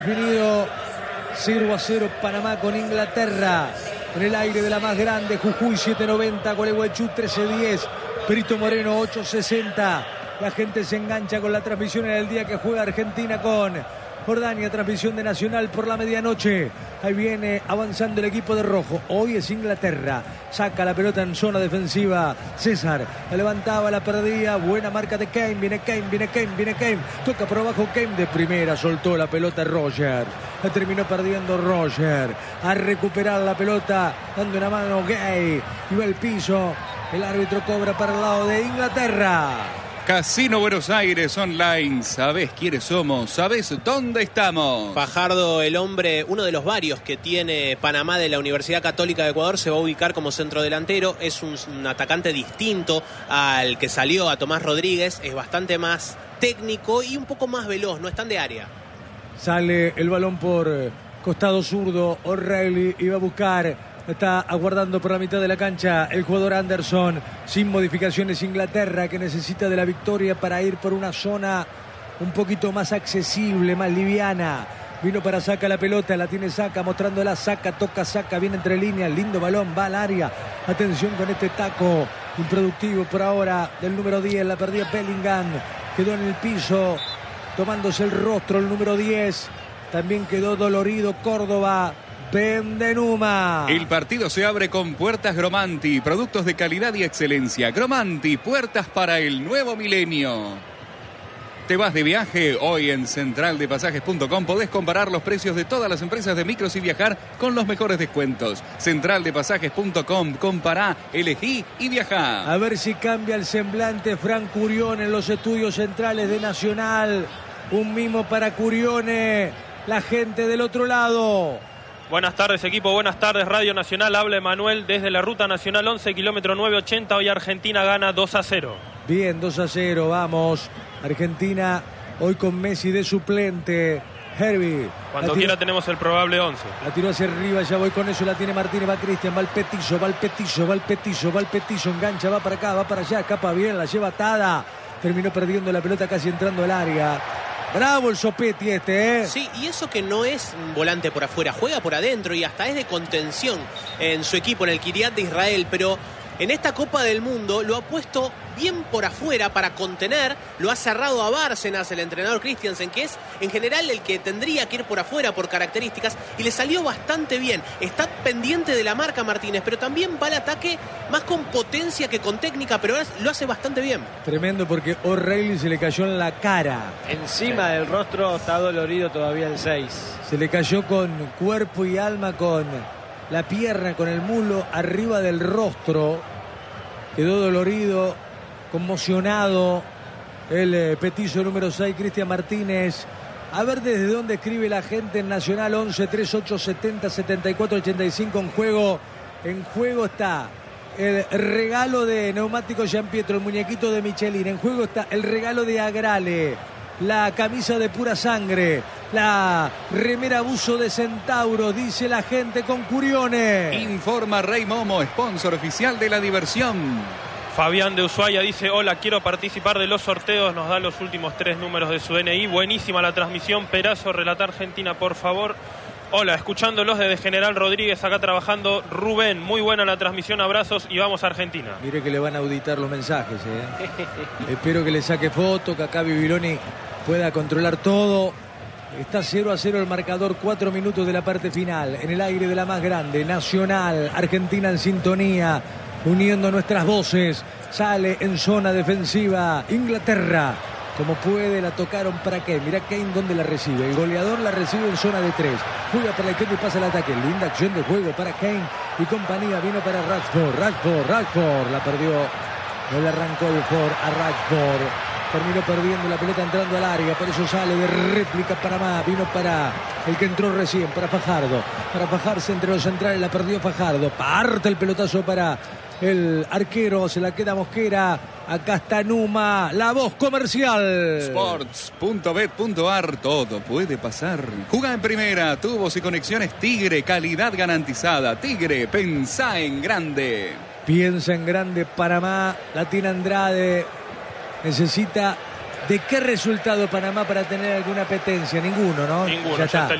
Definido 0-0 Panamá con Inglaterra. En el aire de la más grande, Jujuy 790, Gualeguaychú 1310, Perito Moreno 860. La gente se engancha con la transmisión en el día que juega Argentina con Jordania, transmisión de Nacional por la medianoche. Ahí viene avanzando el equipo de rojo. Hoy es Inglaterra. Saca la pelota en zona defensiva. César la levantaba, la perdía. Buena marca de Kane. Viene Kane. Toca por abajo Kane de primera. Soltó la pelota Roger. La terminó perdiendo Roger. A recuperar la pelota. Dando una mano Gay. Iba al piso. El árbitro cobra para el lado de Inglaterra. Casino Buenos Aires Online, sabés quiénes somos, sabés dónde estamos. Fajardo, el hombre, uno de los varios que tiene Panamá de la Universidad Católica de Ecuador, se va a ubicar como centrodelantero. Es un atacante distinto al que salió, a Tomás Rodríguez. Es bastante más técnico y un poco más veloz, no es tan de área. Sale el balón por costado zurdo. O'Reilly iba a buscar. Está aguardando por la mitad de la cancha el jugador Anderson. Sin modificaciones Inglaterra, que necesita de la victoria para ir por una zona un poquito más accesible, más liviana. Vino para Saka la pelota, la tiene Saka, mostrándola. Saka, toca Saka, viene entre líneas. Lindo balón, va al área. Atención con este taco improductivo por ahora del número 10. La perdía Bellingham. Quedó en el piso, tomándose el rostro el número 10. También quedó dolorido Córdoba. Bendenuma. El partido se abre con Puertas Gromanti, productos de calidad y excelencia. Gromanti, puertas para el nuevo milenio. ¿Te vas de viaje? Hoy en centraldepasajes.com podés comparar los precios de todas las empresas de micros y viajar con los mejores descuentos. Centraldepasajes.com, compará, elegí y viajá. A ver si cambia el semblante Frank Curione en los estudios centrales de Nacional. Un mimo para Curione, la gente del otro lado. Buenas tardes, equipo. Buenas tardes, Radio Nacional. Habla Emanuel desde la Ruta Nacional 11, kilómetro 980. Hoy Argentina gana 2-0. Bien, 2-0, vamos. Argentina hoy con Messi de suplente. Herbie. Cuando quiera tenemos el probable 11. La tiró hacia arriba, ya voy con eso, la tiene Martínez, va Cristian, va el petizo, engancha, va para acá, va para allá, escapa bien, la lleva atada. Terminó perdiendo la pelota casi entrando al área. Bravo el Sopetti este, ¿eh? Sí, y eso que no es un volante por afuera, juega por adentro y hasta es de contención en su equipo, en el Kiryat de Israel, pero en esta Copa del Mundo lo ha puesto bien por afuera para contener, lo ha cerrado a Bárcenas, el entrenador Christiansen, que es en general el que tendría que ir por afuera por características, y le salió bastante bien. Está pendiente de la marca Martínez, pero también va al ataque más con potencia que con técnica, pero lo hace bastante bien. Tremendo, porque O'Reilly se le cayó en la cara. Encima del rostro está dolorido todavía el 6. Se le cayó con cuerpo y alma, con la pierna, con el muslo arriba del rostro. Quedó dolorido, conmocionado el petizo número 6, Cristian Martínez. A ver desde dónde escribe la gente en Nacional. 11 38 70 74 85 en juego está el regalo de Neumático Gianpietro, el muñequito de Michelin. En juego está el regalo de Agrale, la camisa de Pura Sangre, la remera buzo de Centauro, dice la gente con Curione. Informa Rey Momo, sponsor oficial de la diversión. Fabián de Ushuaia dice: hola, quiero participar de los sorteos. Nos da los últimos 3 números de su DNI. Buenísima la transmisión. Perazo, relata Argentina, por favor. Hola, escuchándolos desde General Rodríguez, acá trabajando. Rubén, muy buena la transmisión, abrazos y vamos a Argentina. Mire que le van a auditar los mensajes, Espero que le saque foto, que acá Bibiloni pueda controlar todo. Está 0-0 el marcador, 4 minutos de la parte final. En el aire de la más grande, Nacional, Argentina en sintonía, uniendo nuestras voces. Sale en zona defensiva Inglaterra. Como puede, la tocaron para Kane. Mirá Kane dónde la recibe. El goleador la recibe en zona de 3. Juega para la izquierda y pasa el ataque. Linda acción de juego para Kane y compañía. Vino para Rashford. La perdió. No le arrancó el Ford a Rashford. Terminó perdiendo la pelota entrando al área. Por eso sale de réplica Panamá. Vino para el que entró recién, para Fajardo. Para fajarse entre los centrales. La perdió Fajardo. Parte el pelotazo para el arquero. Se la queda Mosquera. Acá está Numa, la voz comercial. Sports.bet.ar, todo puede pasar. Jugá en primera, tubos y conexiones Tigre, calidad garantizada. Tigre, pensá en grande. Piensa en grande Panamá, la tiene Andrade. Necesita ¿De qué resultado Panamá para tener alguna apetencia? Ninguno, ¿no? Ninguno, Ya ya está